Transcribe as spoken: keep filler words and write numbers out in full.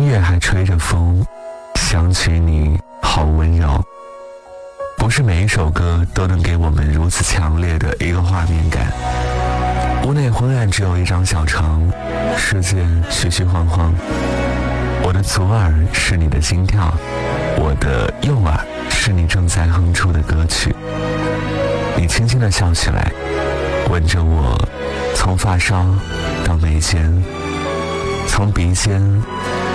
月还吹着风，想起你好温柔。不是每一首歌都能给我们如此强烈的一个画面感。屋内昏暗，只有一张小床，世界虚虚晃晃。我的左耳是你的心跳，我的右耳是你正在哼出的歌曲。你轻轻地笑起来，吻着我，从发梢到眉间，从鼻尖